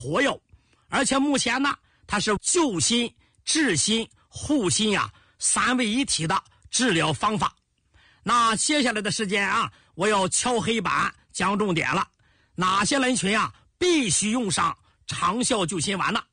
活药，而且目前呢，它是救心、治心、护心呀3位一体的治疗方法。那接下来的时间啊，我要敲黑板讲重点了。哪些人群啊必须用上长效救心丸呢？